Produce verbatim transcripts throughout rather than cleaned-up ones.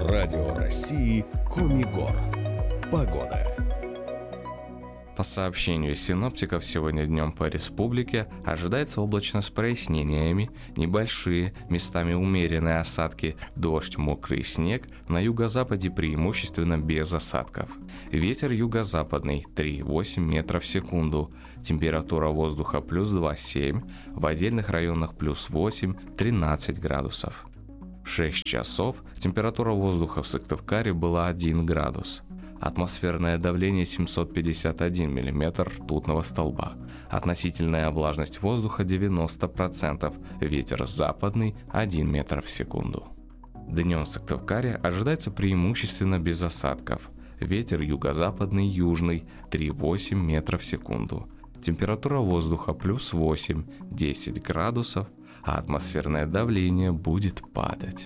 Радио России Коми-Гор. Погода. По сообщению синоптиков, сегодня днем по республике ожидается облачно с прояснениями, небольшие, местами умеренные осадки, дождь, мокрый снег, на юго-западе преимущественно без осадков. Ветер юго-западный три-восемь метров в секунду, температура воздуха плюс два-семь, в отдельных районах плюс восемь-тринадцать градусов. В шесть часов температура воздуха в Сыктывкаре была один градус. Атмосферное давление семьсот пятьдесят один миллиметр ртутного столба. Относительная влажность воздуха девяносто процентов. Ветер западный один метр в секунду. Днем в Сыктывкаре ожидается преимущественно без осадков. Ветер юго-западный южный три-восемь метров в секунду. Температура воздуха плюс восемь-десять градусов, а атмосферное давление будет падать.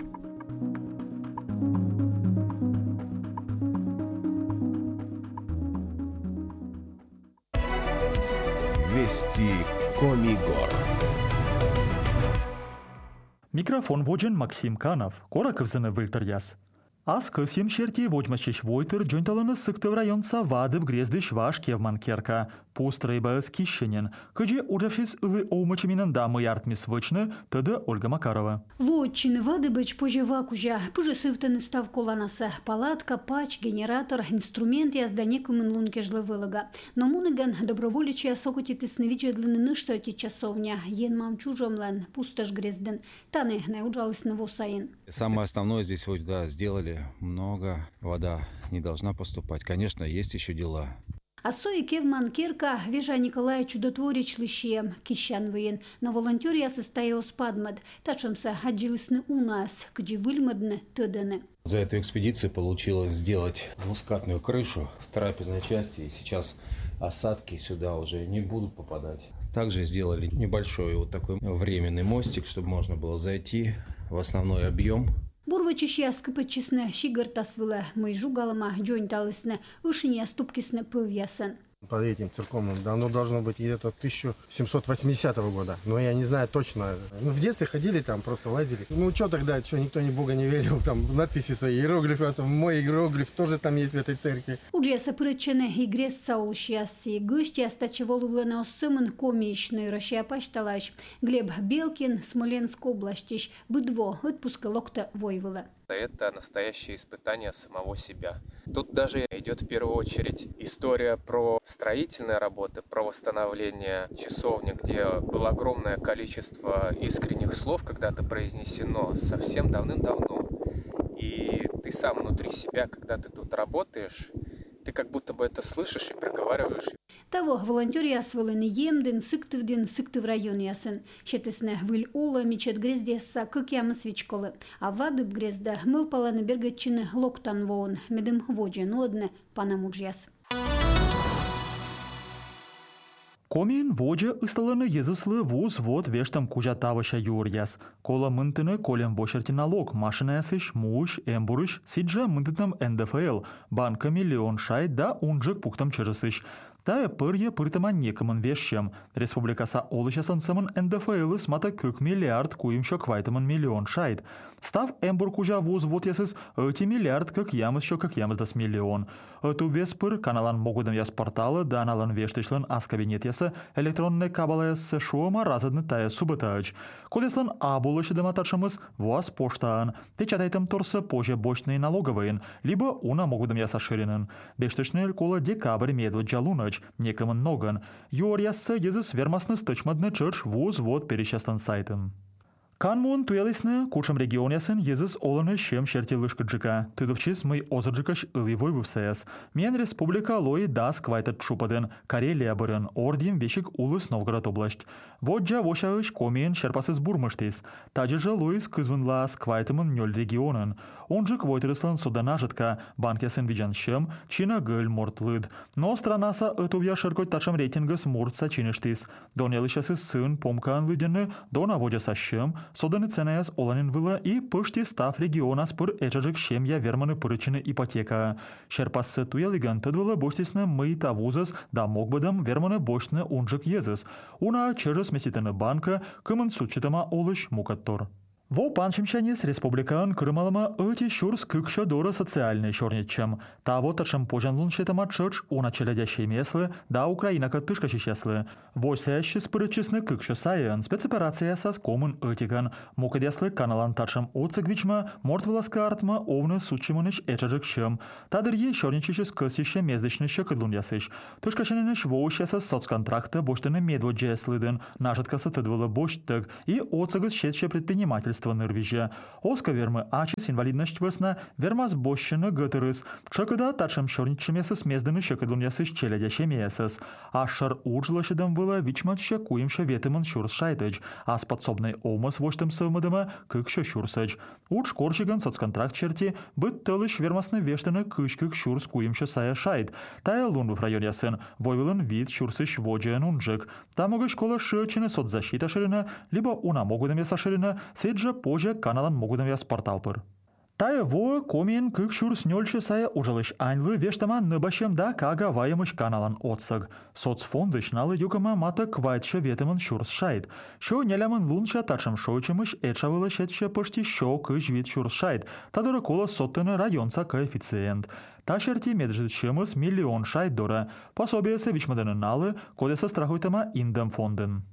Вести Коми-Гор. Микрофон воджен Максим Канов, Кораков-зене Вильтер-Яс. Astăzi im șertie vojmașeș vojter jointalănă Săctăv rajon Savadăv Grezdeș Vaș Kevmankerka, postrăibă Skishinin, căge urășis îli omăciminăn da măiart misvăcnă, tădă Olga Makarova. Вотчин Вадыбыч пожевакужа, пожесывтаны став коланаса, палатка, пач, генератор, инструмент я зданекумен лунке жлывылыга. Но муниган доброволичия сокоти тысновича длины нышта часовня, ен мам чужомлен, пусташ Грезден, таны наужалась на восаин. Самое основное здесь вот, да, сделали много, вода не должна поступать. Конечно, есть еще дела. Асои Кевман Кирка, Вежа Николая Чудотворич лишием, кищан воен, на волонтерия состоял спадмад, тачемся отжилисны у нас, где выльмадны тыданы. За эту экспедицию получилось сделать двускатную крышу в трапезной части, и сейчас осадки сюда уже не будут попадать. Также сделали небольшой вот такой временный мостик, чтобы можно было зайти в основной объем. Бурвачища скыпачисны, щигартасвылы, мой жугалама, джойнталысны, ушиния ступкисны пывьясын. Под этим церковным давно должно быть где-то тысяча семьсот восьмидесятого года. Но я не знаю точно. Мы в детстве ходили там, просто лазили. Ну что тогда, что никто ни Бога не верил, там надписи свои, иероглифы, мой иероглиф тоже там есть в этой церкви. Уджия сапырычыны игрес саулщиаси, гыштия стачеволувлена осымын комичный Россия пашталаш. Глеб Белкин, Смоленск областищ, быдво, отпуска локта войвыла. Это настоящее испытание самого себя. Тут даже идет в первую очередь история про строительные работы, про восстановление часовни, где было огромное количество искренних слов когда-то произнесено совсем давным-давно. И ты сам внутри себя, когда ты тут работаешь, ты как будто бы это слышишь и проговариваешь. Того волонтерия свалыны емден, Сыктывден, Сыктыв район ясын. Щетесне выль ола, мечет грездеса, как ямы свечколы. А вадыб грезда мыл паланы бергачины локтан воон, медым воджен одне панамуджяс. Комин воджа ысталаны езыслы вуз вот вештам кужа тавыша юрьяс. Кола мынтыны колем вошерти налог, машина ясыш, муш, эмбурыш, сиджа мынтытам эн дэ эф эл, банка миллион шай да унжык пуктам чырысыш. Тая пырье пыртаман некамын вешшем. Республикаса олышасын сымын эн дэ эф элы смата көк миллиард куимшо квайтамын миллион шайд. Став эмбур кужа вуз вот ясыз öti миллиард как ямысшо как ямыздас миллион. Эту вес пыр каналан могудам яс порталы да аналан вештышлын ас кабинет ясы электронный кабала ясы шуома разадны тая субытач. Колеслан абулышы даматачымыз вуаз поштаан. Печатайтым торсы позже бочные налоговые, либо уна могудам яса ширинын. Бештышны кола декабрь медвед джалунач. Некамын ноган. Юрьяссы езыс вермасны стычмадны чырш вуз вот перещастан сайтын. Канмун туялысны кучам регионясын езыс оланы шем шерти лышкыджика. Тыдовчис мый озырджикаш ыливой вывсаяс. Мен республика лои дас квайтат шупадын, Карелия бырын, ордим вешик улыс Новгород область. Воджа вошаыш комиен шерпасыз бурмыштис. Таджижа лоис кызвынлас квайтымын нёль регионын. Онжик войтырыслан содана жытка, банкясын вижан шем, чина гыль мортлыд. Но странаса ытувья шыркот тачам рейтингас муртса чиныштис. Донялышасы сын помкан лыдяны, дона воджаса шем, Соданы ценаяс оланин выла и пышти став регионас пыр эчажик шемья верманы пырычыны ипотека. Шерпассы туялыган тыдвыла боштисны мый тавузас да могбыдам верманы бошны унжик езыс. Уна чырыс меситыны банка кымын сучытыма олыш мукаттор. Во панчимчанес республикан Крымалама эти шурс кыкша дора социальный шорничем. Та вот ачем пожан луншетама чыч уна челядящие меслы, да Украина катышка чечеслы. Восящий спырычесны кыкша сайын, спецоперация сас комын этиган. Мукадяслы каналан тачем оцегвичма, мортвыласка артма овны сучимыныч эчаджикшем. Тадыр е шорничечес кысище мездычныще кыдлуньясыш. Тышкашеныныш воущяса соцконтракта боштыны медводжеслыдын, нажыткасы тыдвылы боштык и оцегыс щетще предпринимательства нырвиже. Оска вермы ачис инвалидность весна, вермаз бощыны гытырыс. Чыкыда тачем шорничемесыс мездыны щекыдлуньясыш челядящемесыс. Ашар уджлышыдым было вичматще куимше ветымын шурс шайтыч, а с подсобной омыс воштым сывмыдыма кыкше шурсыч. Уж корчиган соцконтракт черти быт тылыш вермасны вештыны кыш-кык шурс куимше сая шайт. Тая лунду в районе сын, войвылын вид шурсыш воджиан унджик. Тамога школа шычыны соцзащита ширина, либо уна могудым яса ширина, седжа позже каналан могудым яс порталпыр. Тая во комин кык шурс нёльше сая ужалыш аньлы вештама ныбащем да кага ваемыш каналан отсыг. Соцфондыш налы юкама мата квайтше ветымын шурс шайт. Шо нелямын лунша тачым шойчымыш эчавылы шетше пышти шо кыш вид шурс шайт. Тадыры кола соттыны районца коэффициент. Ташерти меджитчемыс миллион шайт дора. Пособиесы вичмадыны налы кодеса страхуйтама индем фондын.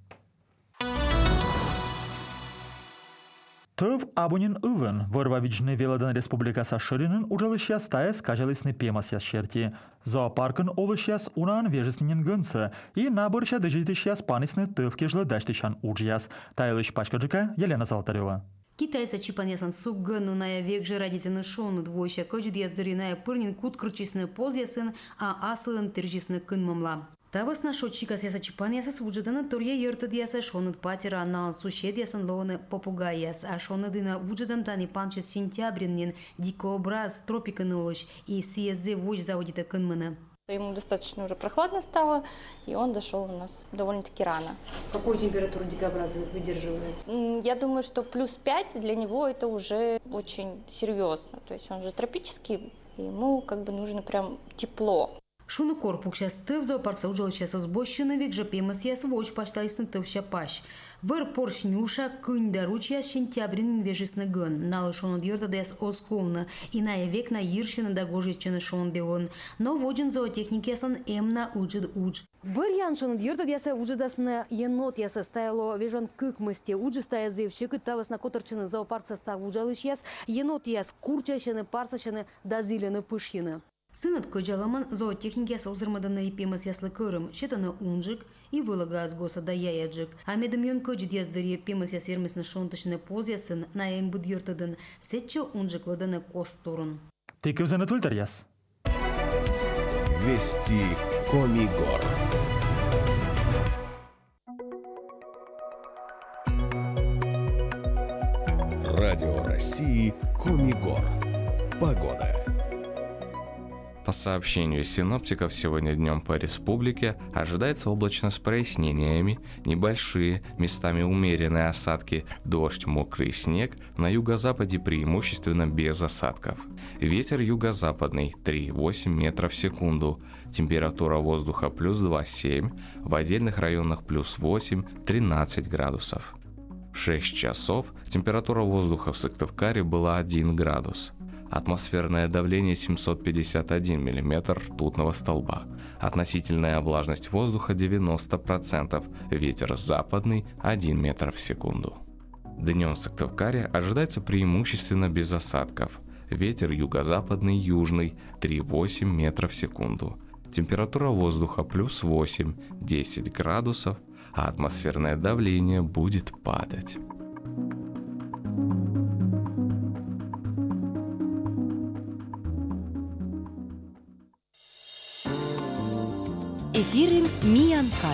Тыв абунин ылын, вырвавичны веладан республикаса шыринын ужалышья стая скажалысны пемас яс шерти. Зоопаркын олышьяс унан вежесненен гынсы, и набырща дыжитышьяс панысны тывке жлыдаштышан уджьяс. Тайлыш пачкаджика Елена Золотарева. Китайса чипанесан сугыну ная век же радитыны шону двойща кожид яздыриная пырнин кут крычисны позясын, а асылын тыржисны кынмамла. Тавас на шотчикас яса чипан яса свуджадана торья йыртыд яса шонут патера на сушед ясан лоны попугай яс, а шонадына вуджадам тани панчес сентябриннин дикообраз тропикын улыш и сиезе вуж заудита кынмына. Ему достаточно уже прохладно стало, и он дошел у нас довольно-таки рано. Какую температуру дикообраз выдерживает? Я думаю, что плюс пять для него это уже очень серьезно. То есть он же тропический, и ему как бы нужно прям тепло. Шуны корпук сейчас тыв зоопаркса уджалыш ясос бощыны век же пемас яс воч паштайсын тывща паш. Выр поршнюша кынь даруч яс сентябрин вежесны гын. Налы шонун йорта яс осковна, иная век на ирщины да гожичыны шон деон. Но воджин зоотехник ясан эмна уджид удж. Выр ян шонун йорта яса уджидасны енот яса стайло вежон кыкмысте. Уджи стая зевщик, тавас на которчыны зоопаркса став уджалыш яс, енот яс курчащыны, парсащыны да зилены пышьыны. Сынат кыджаламан зоотехники яса узырмаданы ипемас яслы кырым, щетаны унжик и вылага азгоса да яяджик. А медым йон кыджид яздыри пемас яс вермесны шонтышны поз ясын на ем буд йортадын, сетче унжик ладаны косторун. Ты кывзаны тультар яс? Вести Комигор. Радио России Комигор. Погода. По сообщению синоптиков, сегодня днем по республике ожидается облачно с прояснениями, небольшие, местами умеренные осадки, дождь, мокрый снег, на юго-западе преимущественно без осадков. Ветер юго-западный три восемь метров в секунду, температура воздуха плюс два семь, в отдельных районах плюс восемь тринадцать градусов. В шесть часов температура воздуха в Сыктывкаре была один градус. Атмосферное давление семьсот пятьдесят один миллиметр ртутного столба. Относительная влажность воздуха девяносто процентов. Ветер западный один метр в секунду. Днем в Сыктывкаре ожидается преимущественно без осадков. Ветер юго-западный южный три восемь метров в секунду. Температура воздуха плюс восемь десять градусов, а атмосферное давление будет падать. Эфирин Миянкат.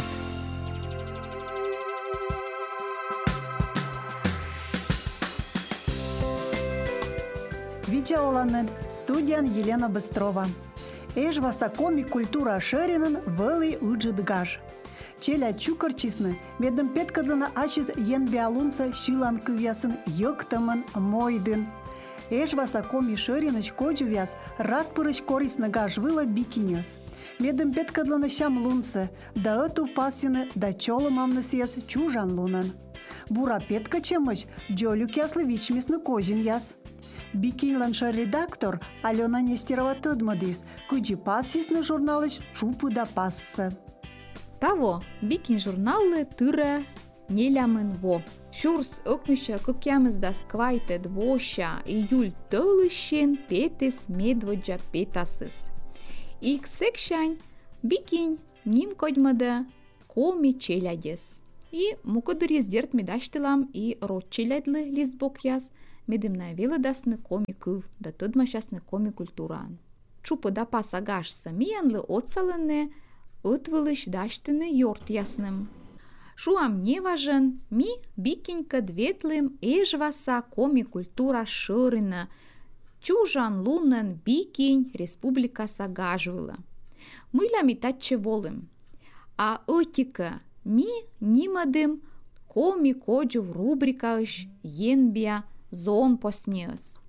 Вича оланын студиян Елена Быстрова. Эш васакоми культура шеринын вэлый уджидгаш. Челя чукарчисны, медым петкадлана ачиз ен биалунца шилан кывясын йыктымын мойдын. Эш васакоми шерыныч коджувяс рад пырыч корисны гаш выла бикинес. Медым петкадлана шам лунцы, да ыту пасины, да чолы мамнысес чужан лунан. Бурапетка чемыч Джолю кяслы вичмисны козин яс. Бикинланша редактор Алена Нестерова тыдмадис, кыджи пассисны журналыш чупы да пассы. Таво, бикин журналы тыре нелямын во. Шурс өкмüşä кыкямызда сквайте двоща июль тылышын петес медводжа петасыз. Иксекшань бикин ним кодьмада коми челядес. И мукадыр ездерт медаштылам и рот челядлы лизбок яс, медим навелы дасны коми кыв, да тыдмашасны коми культуран. Чупы да пасагаш самиянлы отсалыны ытвылыш даштыны йорт ясным. Шуам не важен, ми бикенька дветлым эжваса коми культура шырына, чужан лунын бикень республика сагажвыла. Мыля митатче волым, а этика ми нимадым коми коджу в рубрикаш енбия зон посмеяс.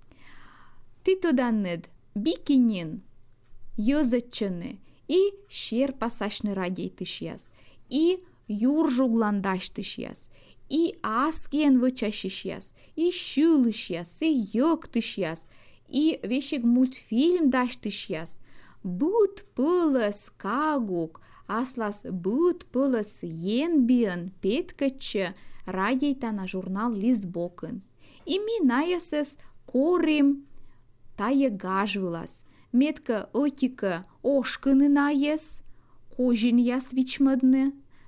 Ты туда нед бикенин йозачыны и шер пасашны радей тышьяс, и юржугландаш тышьяс, и аскен вычащищяс, и шылышьяс, и йок тышьяс, и вещик мультфильм даш тышьяс. Бут пылас кагук, аслас бут пылас енбиен петкачы радейта на журнал лизбокын. И ми наясес корим тае гажвылас. Метка отика ошкыны наес, кожин яс вичмадны.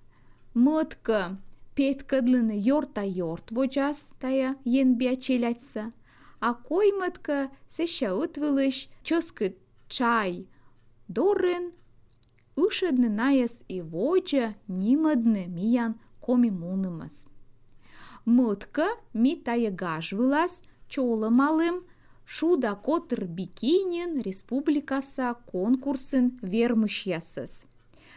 Мытка петкадлыны йорта-йорт воджас тая енбия челятся. А кой мытка сеща утвылыш чоскы чай дорын, ышедны наес и воджа нимадны миян коми мунымас. Мытка ми тая гажвылас чолы малым, шуда котыр бикинин республикаса конкурсын вермышьясыз.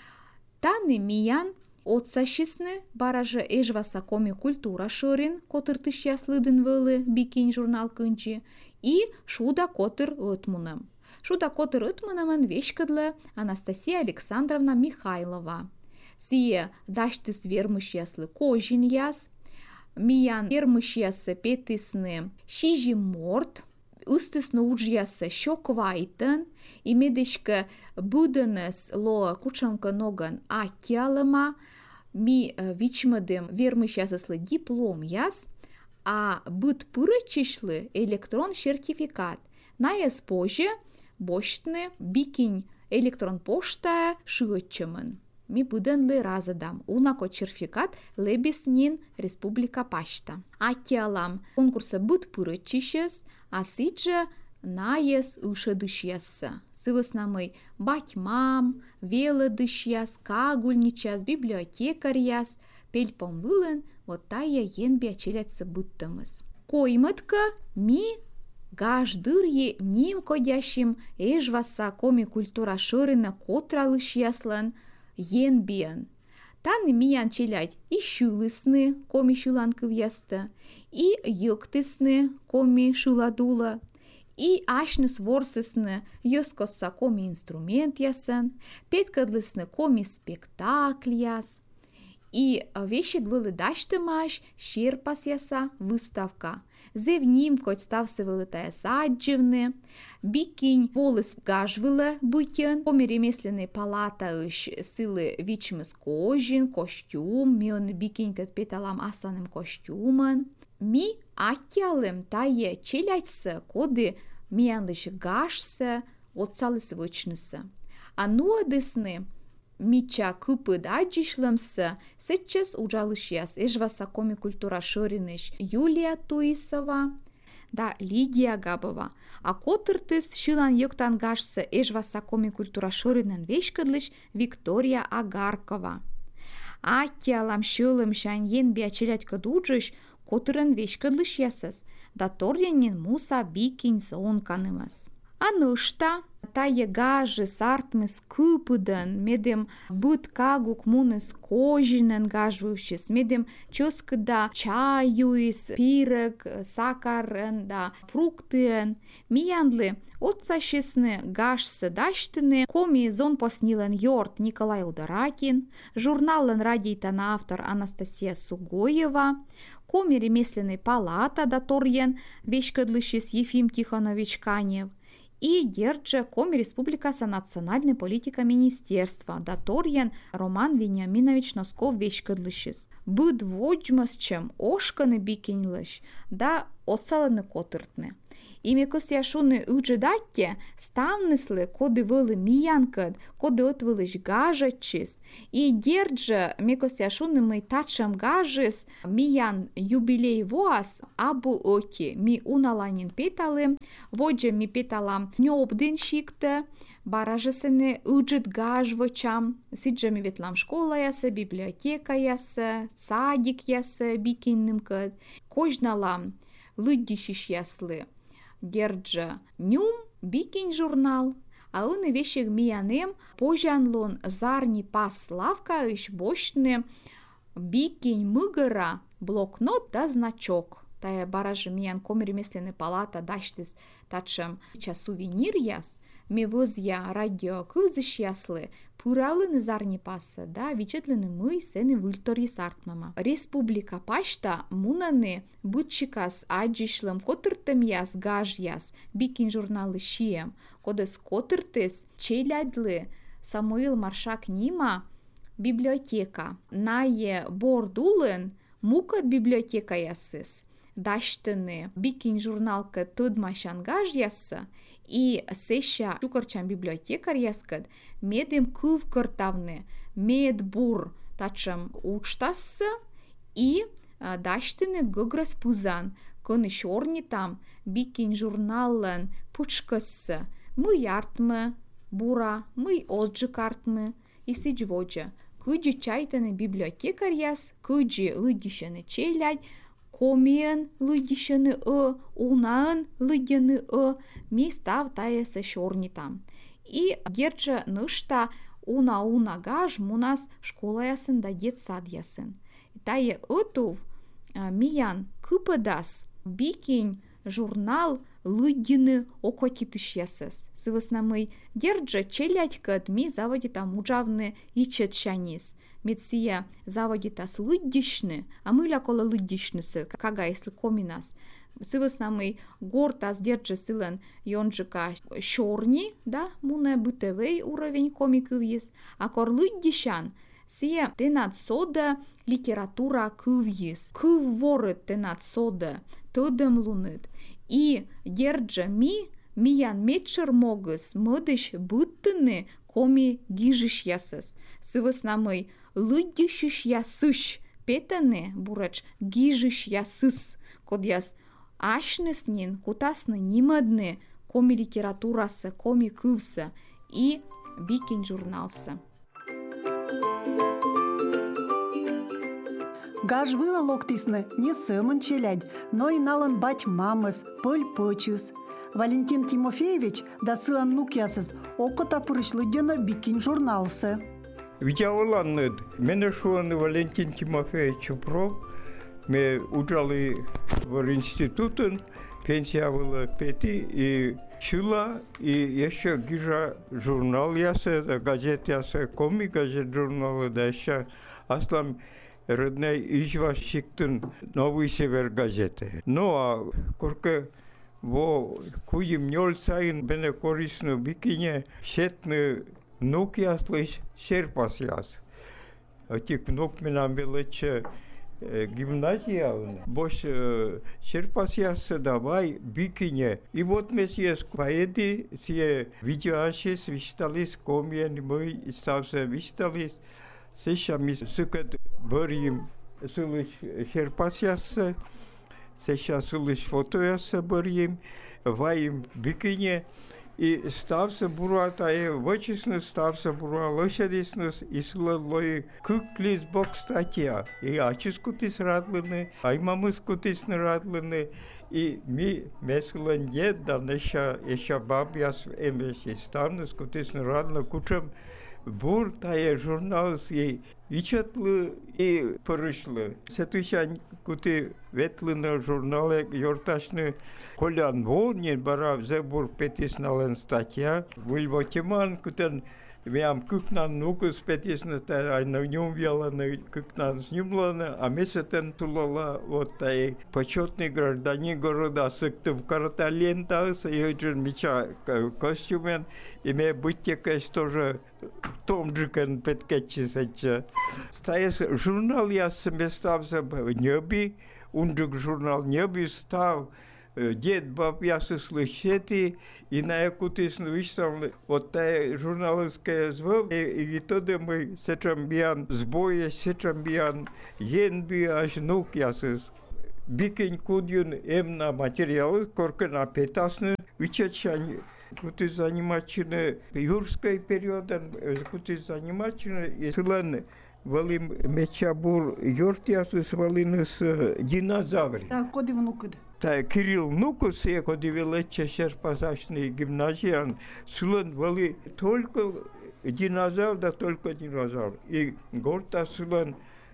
Таны миян отсащисны баражы эжваса коми культура шырын котыр тышьяслыдын вылы бикин журнал кынчи и шуда котыр ытмуным. Шуда котыр ытмунымын вешкадлы Анастасия Александровна Михайлова. Сие даштыс вермышьяслы кожин яс, миян вермышьясы петысны шижи морт, ыстысны уджьясы щоквайтын, и медешка будыныс ло кучамка ноган атялыма, ми вичмадым вермышьясыслы диплом яс, а быт пырычышлы электрон сертификат. Наяс позже боштны бикинь электрон почта шыгычымын. Ми буденлы разадам, унако сертификат лебеснин республика пашта. Атялам конкурса быт пырычышыз, а сиджа наес уша дышьяса. Сывыснамый батьмам, велы дышьяс, кагульничас, библиотекарьяс, пельпом вылын, вот тая енбия челятся будтамыз. Коймытка ми гаждырье ним кодящим эжваса коми культура шырына котралыш яслан енбиян. Таны миян челять и шылысны коми шыланкы вяста, и йыктысны коми шыладула, и ашныс ворсысны йыскоса коми инструмент ясан, петкадлысны коми спектакль яс. И вещик вылы даштымаш шерпас яса выставка. Зевним коть ставсы вылытая садживны, бикинь волыс гажвылы бытен, коми ремесленный палата иш сылы вичмыс кожин, костюм, мион бикинь кат петалам асаным костюман. Ми атялым тае челятся коды миянлыш гашсы, отсалыс вычнысы. А нуадысны мича кыпыд аджишлымсы сейчас ужалышьяс эжваса коми культура шыриныш Юлия Туисова да Лидия Габова. А котыртыс шылан йоктан гашсы эжваса коми культура шырынын вешкадлыш Виктория Агаркова. Атялам шылым шан ен биачелятка дуджыш котырын вешкадлыш ясыз, да торянин муса бикинь зон канымас. А нышта Тае гажи сартмы скыпыдан, медем быт кагук муныс кожинен гажвывшис, медем чоскыда чаюис, пирек, сакарен, да, фруктын. Мияндлы отсащисны гашсы даштыны, коми зон поснилен йорт Николай Ударакин, журнален радийтан автор Анастасия Сугоева, коми ремесленный палата даторьен вешкадлышис Ефим Тихонович Канев, и держа коми республикаса национальной политика министерства даторьен Роман Вениаминович Носков вешкадлышис. Быд воджмасчем ошканы бикенлыш, да оцалыны котыртны. Ими косяшуны уджидатте ставныслы коды вылы миянкад, коды отвылыш гажачис, и держа ми косяшуны мы тачам гажис миян юбилей воас абу оки ми уналанин петалы, воджа ми петалам необдын шикте, баражесыны уджид гажвочам, сиджами ветлам школа ясы, библиотека ясы, садик ясы бикеннымкад, кожналам лыддищиш яслы. Герджа нюм бикин журнал, а уны вещих миянем пожанлон зарни пас лавка иш бошны бикин мыгыра блокнот да значок. Тая баражы миян коми ремесленный палата даштис тачем ча сувенир яс, ми возя радио кызыш яслы, пуралыны зарни пасы, да, вичетлыны мы сены выльтори сартмама. Республика пашта мунаны бытчикас аджишлым котыртым яс гаж яс, бикин журналы шием, кодес котыртыс челядлы Самуил Маршак нима библиотека. Нае бордулын мукат библиотека ясыс. Даштыны бикин журналка тыдмашан гаж ясы, и сеша чукарчан библиотекар яскад медем кыв кыртавны медбур тачам учтасы и даштыны гыграс пузан кыны шорни там бикин журналлан пучкасы мы яртмы бура мы отжы картмы и сиджводжа кыджи чайтаны библиотекар яс кыджи лыдишаны челядь комиен лыдишаны ы, унаын лыдяны ы, ми став таясы шорни там. И герджа нышта уна-уна гаж мунас школа ясын да детсад ясын. Тае ытув миян кыпыдас бикин журнал лыдины окотитыш ясыс. Сывыснамый герджа челядькад ми заводита муджавны ичет шанис. Медсия заводитас лыддишны, а мы ля кола лыддишнысы, кага если коминас. Сывыснамый гортас держи сылен йонжика шорни, да, муна бытовый уровень комиков есть, а кор лыддишан сия тенат сода литература кывьес, кыв ворот тенат сода, тыдем луныт. И держа ми, миян метшер могыс, мыдыш быттыны коми гижиш ясыс. Сывыснамый лыддишиш ясыш, петаны бурач гижиш ясыс, код яс ашныснин, кутасны нимадны, коми литературасы, коми кывсы и бикин журналсы. Гаж выла локтисны не сымын челядь, но и налын бать мамыс, пыль пычыс. Валентин Тимофеевич да сылан нукясыз окыта пырышлы дена бикин журналсы. Видеоланныд. Мене шуаны Валентин Тимофеевич Чупров. Мы учали в институтен, пенсия была пяти, и чула, и еще гижа журнал ясе, газет ясе, коми газет журналы, да еще аслам родной ижващиктын Новый Север газеты. Ну а курка во куим нёл сайын бене корисну бикине шетны нук яслыш серпас яс. Атик нук менам белече гимназия, бош серпас яс давай бикине. И вот мы съес поэды, все видеоашис вишталис, комьен мы стався вишталис. Сейчас мы сукат борим сулыш серпас яс. Сейчас сулыш фото яс борим, ваим бикине. и стався бура тае вочиснус, стався бура лошадиснус, и слой кыклис бок статья. И ачис кутис радлыны, аймамыс кутис радлыны, и ми меслен дед, да неша, еша бабьяс эмеш, и ставнус кутис радлы кучам, бур тае журналс и ичатлы и порышлы. Сетучан кути ветлыны журналы йорташны колян волнен бара зебур петиснален статья. Вульвотиман кутен Вям кукнан нукус петисна та ай на нем вялана кукнан снимлана, а месетен тулала вот тай почетный гражданин города сыктыв карталента саёджин меча костюмен и ме будьте кэш тоже томджикан петкетчисача. Стаес журнал я семестався неби, унджик журнал неби став дед баб ясы слышети и на якутис виштам вот та журналистская звук и и тоді мы сечамбиян збоя сечамбиян енби аж нук ясыз бикин кудюн эмна материалы коркана петасны вичачан кутис занимачны юрской периоден кутис занимачны и сылан валим мечабур юртясыз валиныс динозавр. Так, коди внукыд. Та Кирилл Нукус, яко девелече шерпазашный гимназиян, сулан вали только динозавр, да только динозавр. И горта сулан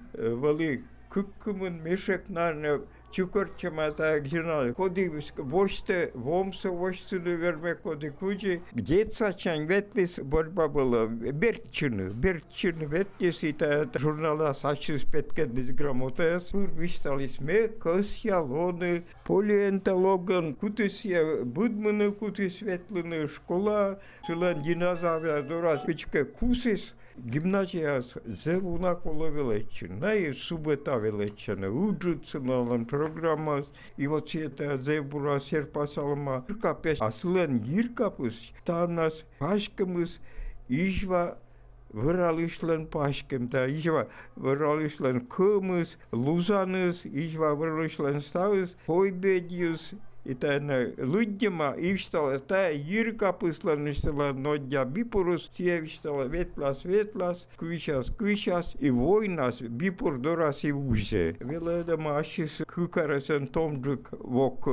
вали куккумын мешек на чукорчама та гжинал. Коди воште, вомса воштыны верме коди куджи. Где-то чань ветлис борьба была. Бертчины, бертчины ветлис, и та журнала сачис петке дисграмотес. Вишталис ме, косьялоны, полиэнтологан, кутысья, будманы кутыс ветлыны школа, сылан динозавя дорас, пичке кусис, гимназия зевуна коло величина, и субета величина, уджуцыналан программас, и вот это зевура серпасалма, иркапес, аслен иркапыс, там нас пашкамыс, ижва, выралышлен пашкем, та ижва выралышлен кымыс, лузаныс, ижва выралышлен ставыс, хойбедиус, и та на людьма, и встала та иркапыслан иштала нодя бипурус, те встала ветлас, ветлас, кычас, кычас, и войнас, бипур дорас и узе. Веледама ашис кыкарасен томджик вок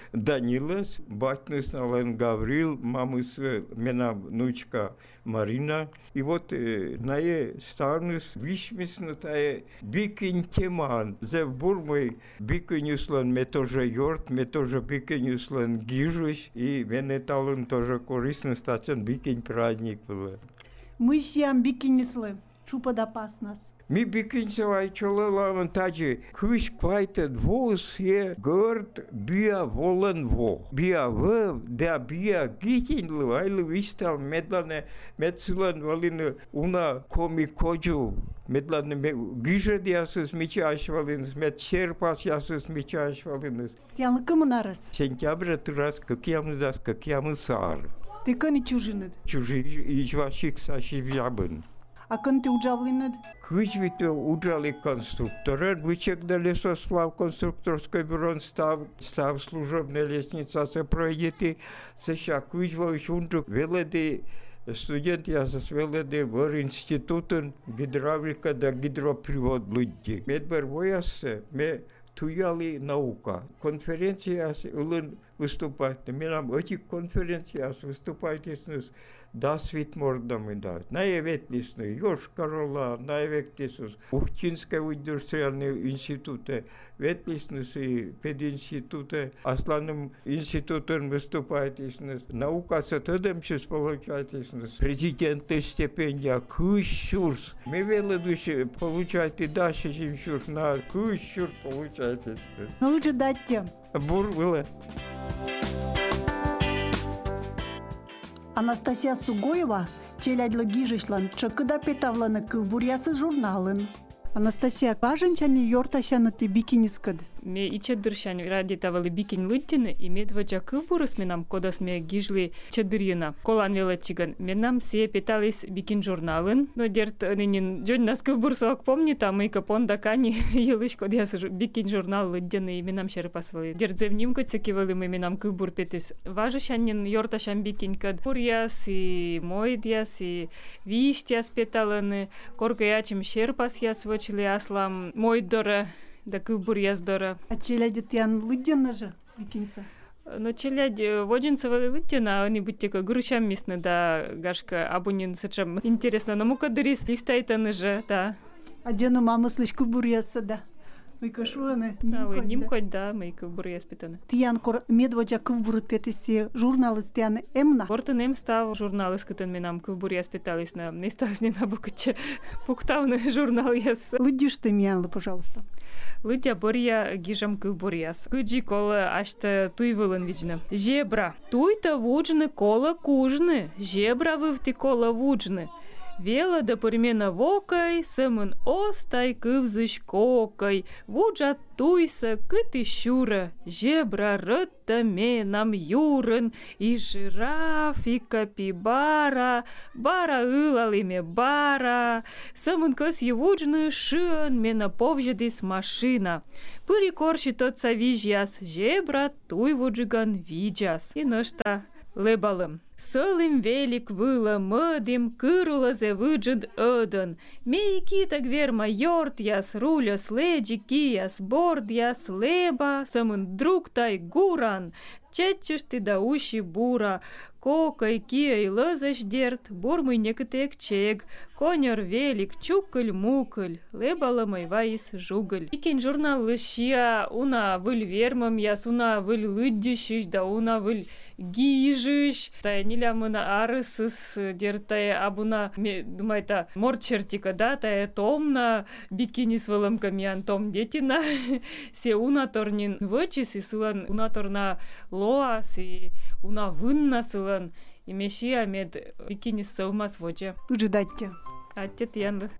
Данилас, батныс нален Гаврил, мамыс мена внучка Марина. И вот на е старныс вишмисна тае бикин теман. Зев бурмой бикинюслан ме тоже йорт, ме тоже бикинюслан гижусь, и мене талын тоже корисно стацен бикин праздник было. Мы сиам бикинислы, чупа да пас нас. Ми бикинцевай чолалаван таджи, кыш квайте двоус е горд биа волен во. Биа в, да биа гитинлы, айлы вистал медлане медсилан валины уна коми коджу. Медлане гижед ясыз мечаш валиныз, мед серпас ясыз мечаш валиныз. Тянлы кымынарыз? Сентября турас какьямыздас какьямысар. Ты кыны чужиныд? Чужи ижвашик саши вябын. А când te уджавлинăd? Câșvite уджали конструктора, вычек до лесосплав конструкторской бюро став, став служебная лестница се пройдети, сеща câșvăși unjuk веледи студент я со веледи в институтен гидравлика да гидропривод люди. Медбер воясе, ме туяли наука. Конференция улын выступать. Мне нам эти конференции выступать с да свитмордами да. Наеветлисны Йошкар-Ола, наеветлисны Ухтинского индустриального института, ветлисны и пединститута, Асланым институтом выступать наука с этим сейчас получать президентная стипендия, кыщурс. Мы веледуши получать и дальше чем на кыщур получать. Ну лучше дать тем. Бур было. Анастасия Сугоева, челядлы гижишлан, чакыда петавланы кывбурясы журналын. Анастасия, кажынчаны йорташаны ты бикинискыд? Ме иче дыршань ради тавали бикин лыттины, и медваджа кыбурыс менам кодас ме гижли чадырина. Колан велачиган. Менам се питались бикин журналын, но дерт нынин джон нас кыбурсок помнит, а мы капон дакани елыш кодяс бикин журнал лыттины, и менам шерпасвали. Дерт зевним коцекивали мы менам кыбур петис. Важышанин йорташан бикин кад пурьяс и мойдяс и виштяс петаланы, коргаячим шерпас яс вочили аслам мойдора. Да кыбур яздора. А челяди тян лыддена же, викинца? Но челяди воджинцевали лыддена, они будьте как грушам местны, да, гашка, абунин сачам интересно, но мука дырис листайтаны же, да. А дену мама слышь кыбур ясса, да. Мы кашуаны. Да, вы ним хоть, да, мы кыбур яспитаны. Тиян кор медваджа кыбур петиси журналы стяны эмна? Бортын эм став журналы скытын менам кыбур яспитались на местах не на букаче пуктавный журнал яс. Лыддишь ты мянлы, пожалуйста. Лытя борья гижам кыбурьяс. Кыджи кола ашта туй вылын вичны. Жебра. Туй-то вуджны кола кужны. Жебра вывти кола вуджны. Вела да перемена вокай, сэмэн остай кывзыш кокай. Вуджа туйса кыты щура. Жебра рытта менам юрын. И жираф, и капибара. Бара ылалиме бара. Сэмэн кос евуджны шын мена повжедис машина. Пыри корши тот савижьяс. Жебра туй вуджиган виджас. И ношта лебалым. Сылым велик выла мыдым, кырула зе выджид ödön. Мей китак верма йорт яс, руля следжи кияс, борд яс, леба, самын друг тай гуран. Четчеш ты да уши бура, кокай кией лызаш дерт, бурмый некотек чег, конер велик, чукаль-мукаль, лебала майваис жугаль. Икен журнал лышья, уна выль вермам яс, уна выль лыддишиш, да уна выль гижиш, та ниля мына арысыс дертая абуна, думайта морчертика, да, тая томна, бикини с вылымками антом детина, се уна торнин вычис, и сылан уна торна лоас, и уна вынна сылан, и меши амед бикини совмас воче. Ujidайте. Аттет янлы.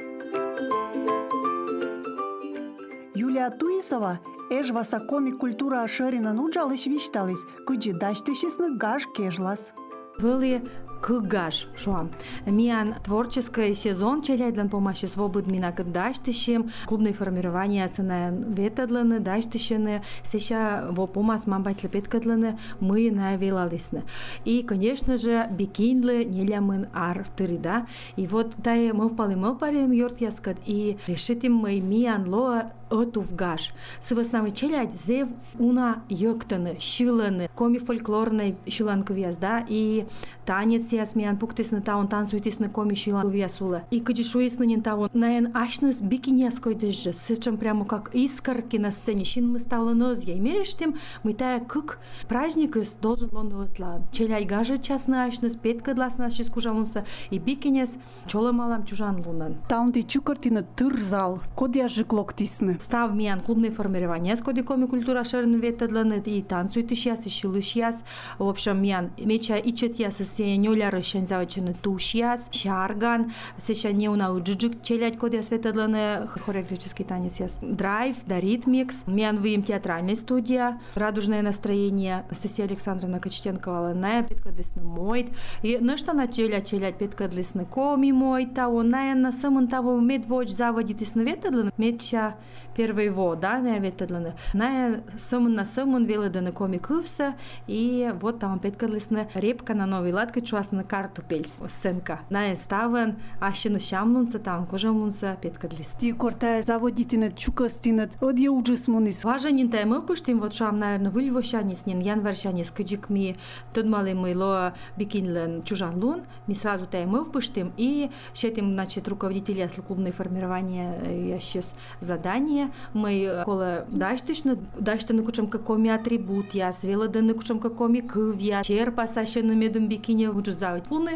Юлия Туисова эш васакоми культура ашерина нуджалыш вишталыс, куджи даштышисны гаш кежлас. Вели кыгаш, шо. Миан творческий сезон челяйдлан помощи свобод мина кыдаштышем, клубное формирование сына ветадланы, даштышены, сеща во помас мамбать лепеткадланы, мы навелалисны. И, конечно же, бикинлы нелямын артыры, да. И вот тай мы впали мы парим йорт яскат, и решитим мы миан лоа отувгаш. Сывоснавы челядь зев уна йоктаны, щыланы, коми фольклорной щыланковяз, да, и танец ясмиян пуктисны таун танцуйтисны коми щыланковясула. И кадишуисны нин таун наен ашныс бикиньяской дыжжы, сычем прямо как искорки на сцене, щин мы стала нозья. И мерештим мы тая кык праздник из должен лондолытлан. Челядь гажа частны ашныс, петка дласна ашис кужамунса, и бикиньяс чола малам чужан лунан. Таун ты чукартина тырзал, кодя жиклоктисны. Став миян клубное формирование, скоди коми культура шерн ветадланы, и танцуйтыш яс, и щылыш яс. В общем, миян меча ичет яс, се нёляры шензавачыны туш яс, шарган, сеща неуна уджиджик челядь коди яс ветадланы, хореографический танец яс. Драйв, да ритмикс, миян выем театральная студия, радужное настроение, Анастасия Александровна Кочетенкова, ная петкадлисны мойт, и нышта на челядь челядь петкадлисны коми мойт, тао, ная на самын того медвоч заводитисны ветадланы, меча первый во, да, на ветадланы. На самын на самын веладаны коми кывса, и вот там петкадлисны репка на новый лад, качуасны картопель, сценка. На ставан, ащыны шамлунса, там кожамунса петкадлис. Ти корта заводитинет, чукастинет, одье уджис мунис. Важанин тай мы пуштим, вот шам, наверное, выльвощанис, нин январщанис, каджик ми, тот малый мы ло бикинлен чужан лун, ми сразу тай мы пуштим, и щетим, значит, руководитель ясли клубное формирование, я сейчас задание, мы кола даштышны, даштыны кучам какоми атрибут, я свела даны кучам какоми кыв, я черпа сащены медом бикине вуджу заводь пуны,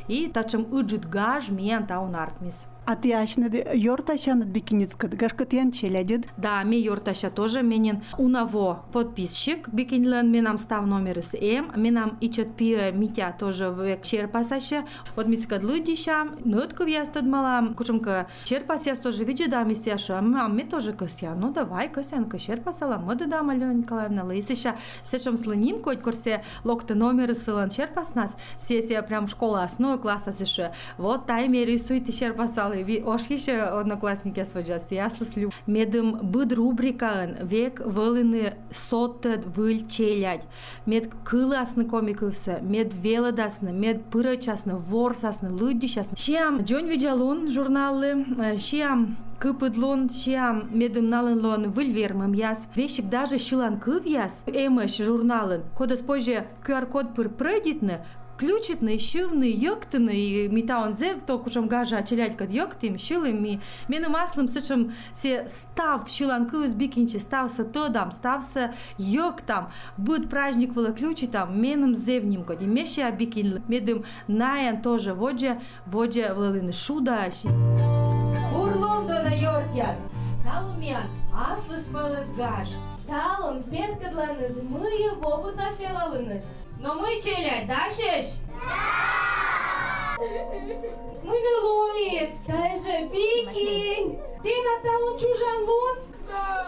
и тачем уджит гаж мен таун артмис. А ты ашнады йорташанат бикиницкад, гашкатян челядед? Да, ми йорташа тоже менен унаво подписчик бикинлен, менам став номер с М, менам ичет пи митя тоже в черпасаще. Вот мискад лудиша, нутку вястад мала, кучемка черпасяс тоже види да мисяша, а мы тоже косян. Ну давай косянка черпасала, мы да Алена Николаевна лысыша, сечем слоним коть курсе локта номер сылан черпас нас, сессия прям школа основы класса сеше. Вот таймер рисуйте черпасал. Ви ошкише одноклассники осводжас, я слыслю. Медым быд рубрикаын век вылыны соттед выл челядь. Мед кыласны комикывсы, мед велодасны, мед пырычасны, ворсасны, лыддишасны. Шиам джон виджалун журналы, шиам кыпыдлон, шиам медым налынлон выльвермым яс. Вещик даже шилан кыв яс, эмэш журналын. Кодас позже ку ар-код пыр пройдитны, ключитный, шивный, йоктыный, митаун зев, то кушам гажа челядь кад йоктым, шилым ми, мены маслым сычым се став шилан кывыз бикинчи, стався тодам, стався йоктам, буд праздник вала ключитам, меным зевним коди, мешия бикин, медым наян тоже водже, водже валыны шудаши. Ур Лондона йортяс, талмян, аслыс пылыс гаж. Талон, беткадланы, мы его будут насвелалыны. Но мы челядь, да, шеш? Да! Мы не Луис. Даже Бикинь. Ты на талон чужан лун? Да.